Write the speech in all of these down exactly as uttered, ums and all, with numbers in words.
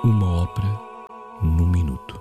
Uma ópera num minuto.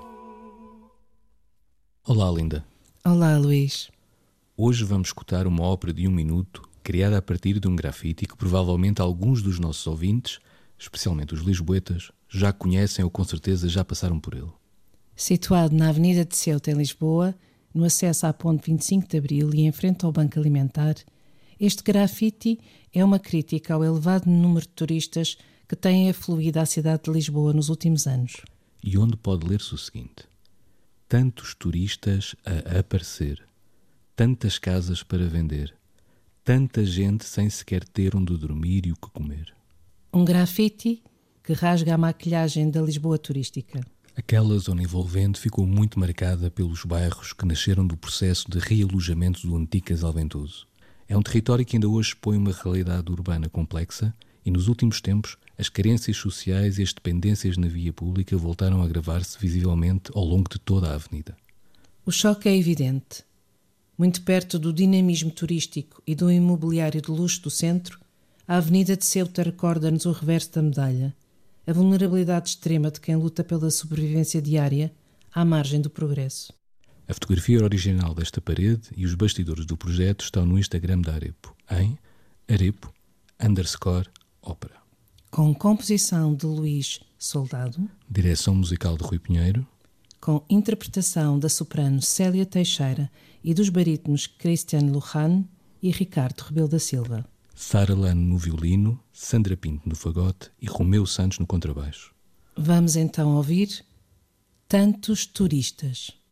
Olá, Linda. Olá, Luís. Hoje vamos escutar uma ópera de um minuto criada a partir de um grafite que provavelmente alguns dos nossos ouvintes, especialmente os lisboetas, já conhecem ou com certeza já passaram por ele. Situado na Avenida de Ceuta, em Lisboa, no acesso à Ponte vinte e cinco de Abril e em frente ao Banco Alimentar, este grafite é uma crítica ao elevado número de turistas que têm afluído à cidade de Lisboa nos últimos anos. E onde pode ler-se o seguinte: tantos turistas a aparecer, tantas casas para vender, tanta gente sem sequer ter onde dormir e o que comer. Um grafite que rasga a maquilhagem da Lisboa turística. Aquela zona envolvente ficou muito marcada pelos bairros que nasceram do processo de realojamento do antigo Casal Ventoso. É um território que ainda hoje expõe uma realidade urbana complexa e, nos últimos tempos, as carências sociais e as dependências na via pública voltaram a agravar-se visivelmente ao longo de toda a avenida. O choque é evidente. Muito perto do dinamismo turístico e do imobiliário de luxo do centro, a Avenida de Ceuta recorda-nos o reverso da medalha, a vulnerabilidade extrema de quem luta pela sobrevivência diária à margem do progresso. A fotografia original desta parede e os bastidores do projeto estão no Instagram da Arepo, em arepo underscore ópera. Com composição de Luís Soldado, Direção musical de Rui Pinheiro, com interpretação da soprano Célia Teixeira e dos barítonos Cristiano Lujan e Ricardo Rebelo da Silva. Sara Lano no violino, Sandra Pinto no fagote e Romeu Santos no contrabaixo. Vamos então ouvir Tantos Turistas.